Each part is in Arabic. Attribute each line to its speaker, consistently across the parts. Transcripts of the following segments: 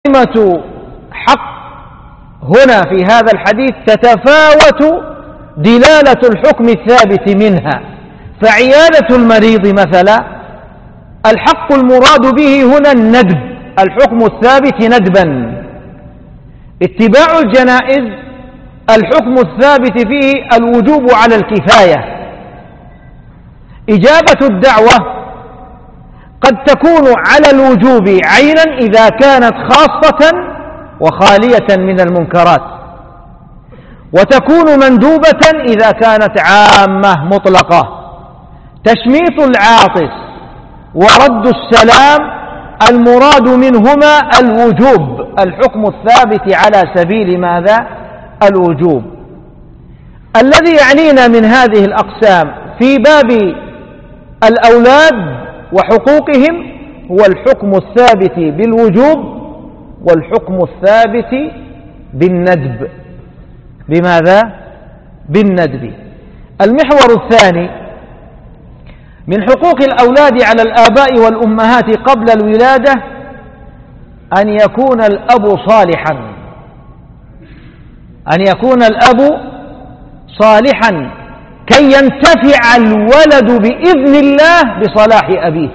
Speaker 1: كلمة حق هنا في هذا الحديث تتفاوت دلالة الحكم الثابت منها. فعيادة المريض مثلا الحق المراد به هنا الندب، الحكم الثابت ندبا. اتباع الجنائز الحكم الثابت فيه الوجوب على الكفاية. إجابة الدعوة قد تكون على الوجوب عينا إذا كانت خاصة وخالية من المنكرات، وتكون مندوبة إذا كانت عامة مطلقة. تشميت العاطس ورد السلام المراد منهما الوجوب، الحكم الثابت على سبيل ماذا؟ الوجوب. الذي يعنينا من هذه الأقسام في باب الأولاد وحقوقهم هو الحكم الثابت بالوجوب والحكم الثابت بالندب. بماذا؟ بالندب. المحور الثاني من حقوق الأولاد على الآباء والأمهات قبل الولادة أن يكون الأب صالحا، أن يكون الأب صالحا كي ينتفع الولد بإذن الله بصلاح أبيه.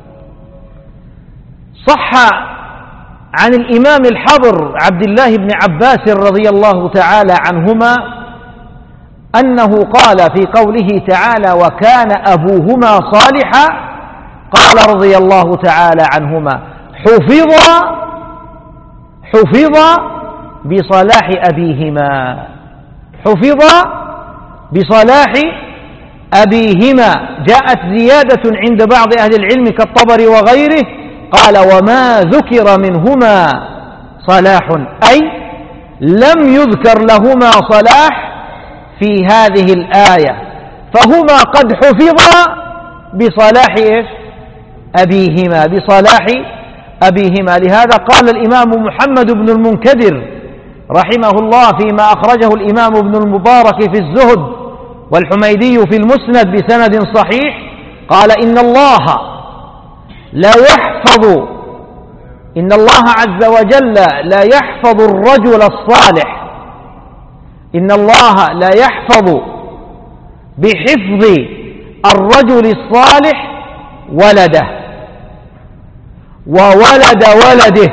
Speaker 1: صح عن الإمام الحبر عبد الله بن عباس رضي الله تعالى عنهما أنه قال في قوله تعالى وكان أبوهما صالحا، قال رضي الله تعالى عنهما حفظ بصلاح أبيهما، حفظ بصلاح أبيهما. جاءت زيادة عند بعض أهل العلم كالطبري وغيره قال وما ذكر منهما صلاح، أي لم يذكر لهما صلاح في هذه الآية، فهما قد حفظا بصلاح أبيهما، بصلاح أبيهما. لهذا قال الإمام محمد بن المنكدر رحمه الله فيما أخرجه الإمام ابن المبارك في الزهد والحميدي في المسند بسند صحيح، قال إن الله عز وجل لا يحفظ الرجل الصالح، إن الله لا يحفظ بحفظ الرجل الصالح ولده وولد ولده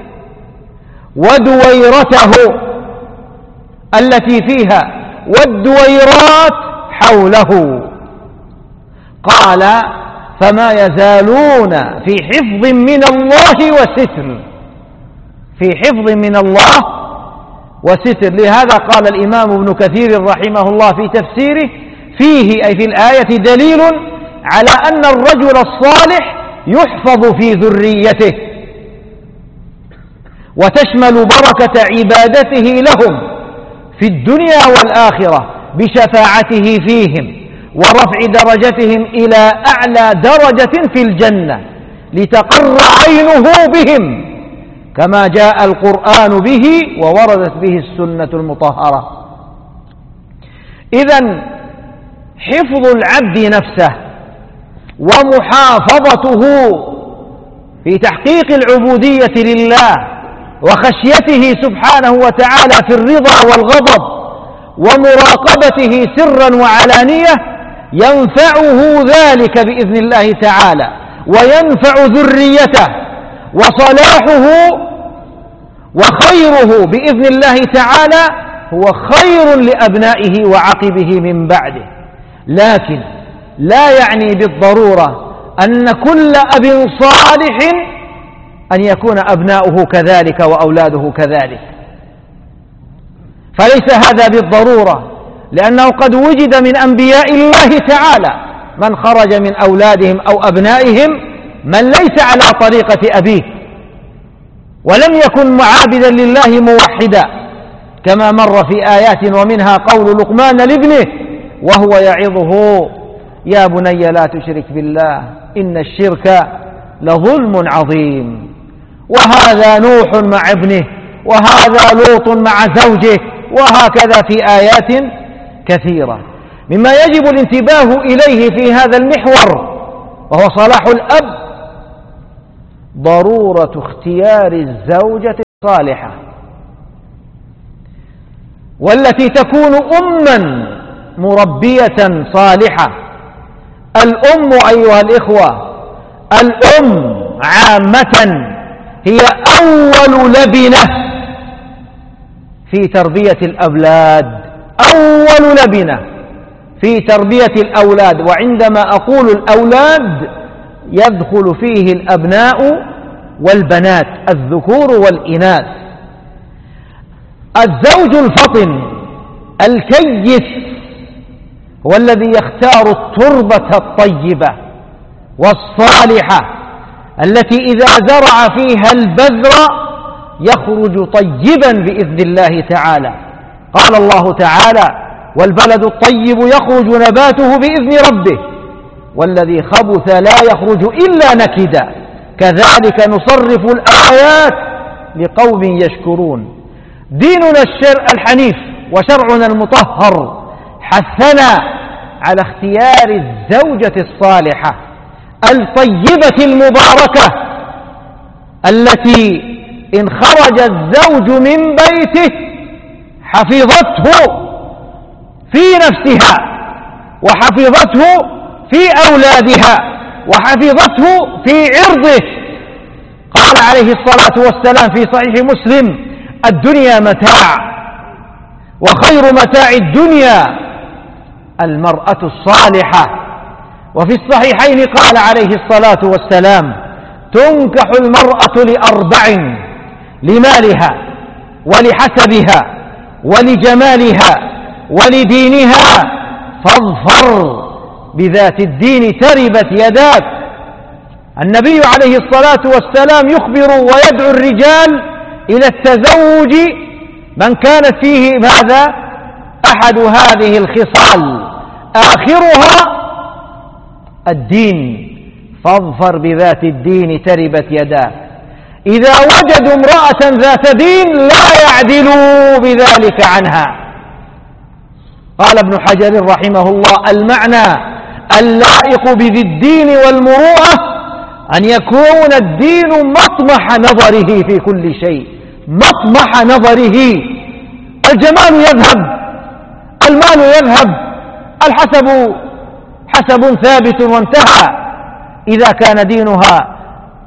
Speaker 1: ودويرته التي فيها والدويرات حوله. قال فما يزالون في حفظ من الله وستر، في حفظ من الله وستر. لهذا قال الإمام ابن كثير رحمه الله في تفسيره فيه أي في الآية دليل على أن الرجل الصالح يحفظ في ذريته، وتشمل بركة عبادته لهم في الدنيا والآخرة بشفاعته فيهم ورفع درجتهم إلى أعلى درجة في الجنة لتقر عينه بهم كما جاء القرآن به ووردت به السنة المطهرة. إذن حفظ العبد نفسه ومحافظته في تحقيق العبودية لله وخشيته سبحانه وتعالى في الرضا والغضب ومراقبته سرا وعلانية ينفعه ذلك بإذن الله تعالى وينفع ذريته، وصلاحه وخيره بإذن الله تعالى هو خير لأبنائه وعقبه من بعده. لكن لا يعني بالضرورة أن كل أب صالح أن يكون أبناؤه كذلك وأولاده كذلك، فليس هذا بالضرورة، لأنه قد وجد من أنبياء الله تعالى من خرج من أولادهم أو أبنائهم من ليس على طريقة أبيه ولم يكن معابدا لله موحدا، كما مر في آيات ومنها قول لقمان لابنه وهو يعظه يا بني لا تشرك بالله إن الشرك لظلم عظيم. وهذا نوح مع ابنه، وهذا لوط مع زوجه، وهكذا في آيات كثيرة. مما يجب الانتباه إليه في هذا المحور وهو صلاح الأب ضرورة اختيار الزوجة صالحة، والتي تكون أما مربية صالحة. الأم أيها الإخوة، الأم عامة هي أول لبنة في تربية الأولاد، أول لبنة في تربية الأولاد. وعندما أقول الأولاد يدخل فيه الأبناء والبنات، الذكور والإناث. الزوج الفطن الكيس هو الذي يختار التربة الطيبة والصالحة التي إذا زرع فيها البذر يخرج طيبا بإذن الله تعالى. قال الله تعالى: والبلد الطيب يخرج نباته بإذن ربه والذي خبث لا يخرج إلا نكدا كذلك نصرف الآيات لقوم يشكرون. ديننا الحنيف وشرعنا المطهر حثنا على اختيار الزوجة الصالحة الطيبة المباركة، التي إن خرج الزوج من بيته حفظته في نفسها وحفظته في أولادها وحفظته في عرضه. قال عليه الصلاة والسلام في صحيح مسلم: الدنيا متاع وخير متاع الدنيا المرأة الصالحة. وفي الصحيحين قال عليه الصلاة والسلام: تنكح المرأة لأربع: لمالها ولحسبها ولجمالها ولدينها فاظفر بذات الدين تربت يداك. النبي عليه الصلاة والسلام يخبر ويدعو الرجال إلى التزوج من كانت فيه هذا أحد هذه الخصال، آخرها الدين، فاظفر بذات الدين تربت يداك. إذا وجدوا امرأة ذات دين لا يعدلوا بذلك عنها. قال ابن حجر رحمه الله: المعنى اللائق بذي الدين والمروءة أن يكون الدين مطمح نظره في كل شيء، مطمح نظره. الجمال يذهب، المال يذهب، الحسب حسب ثابت وانتهى. إذا كان دينها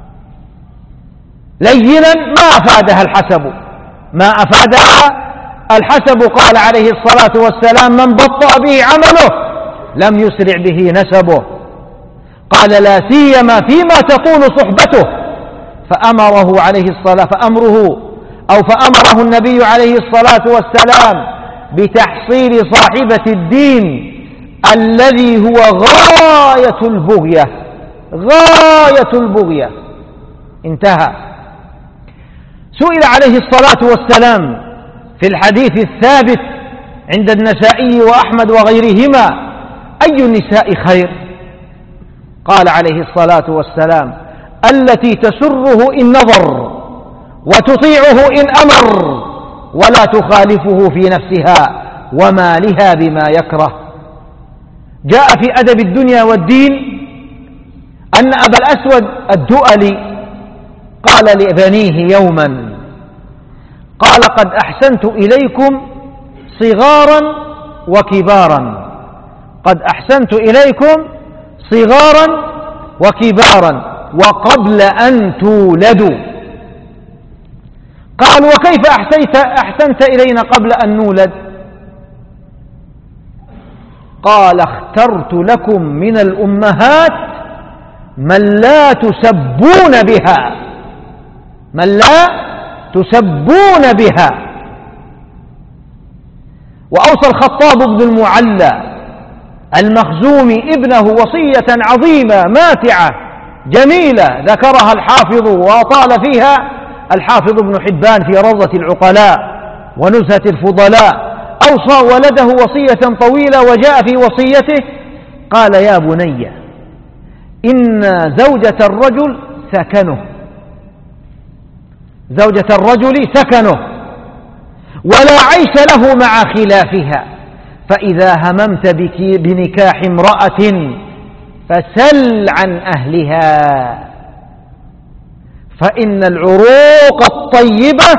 Speaker 1: لينا ما أفادها الحسب، ما أفادها الحسب. قال عليه الصلاة والسلام: من بطأ به عمله لم يسرع به نسبه. قال: لا سيما فيما تطول صحبته. فأمره عليه الصلاة فأمره النبي عليه الصلاة والسلام بتحصيل صاحبة الدين الذي هو غاية البغية، غاية البغية. انتهى. سئل عليه الصلاة والسلام في الحديث الثابت عند النسائي وأحمد وغيرهما: أي النساء خير؟ قال عليه الصلاة والسلام: التي تسره إن نظر وتطيعه إن أمر ولا تخالفه في نفسها ومالها بما يكره. جاء في أدب الدنيا والدين أن أبا الأسود الدؤلي قال لبنيه يوما: قال: قد أحسنت إليكم صغارا وكبارا، قد أحسنت إليكم صغارا وكبارا وقبل أن تولدوا. قال: وكيف أحسنت إلينا قبل أن نولد؟ قال: اخترت لكم من الأمهات من لا تسبون بها، من لا تسبون بها. وأوصى الخطاب بن المعلى المخزومي ابنه وصية عظيمة ماتعة جميلة ذكرها الحافظ وأطال فيها الحافظ ابن حبان في روضة العقلاء ونزهة الفضلاء. أوصى ولده وصية طويلة، وجاء في وصيته قال: يا بني، إن زوجة الرجل سكنه، زوجة الرجل سكنه، ولا عيش له مع خلافها، فإذا هممت بنكاح امرأة فسل عن أهلها، فإن العروق الطيبة